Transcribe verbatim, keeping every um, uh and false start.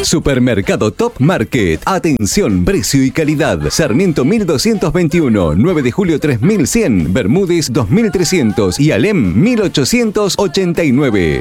Supermercado Top Market. Atención, precio y calidad. Sarmiento mil doscientos veintiuno, nueve de julio tres mil cien, Bermúdez dos mil trescientos y Alem mil ochocientos ochenta y nueve.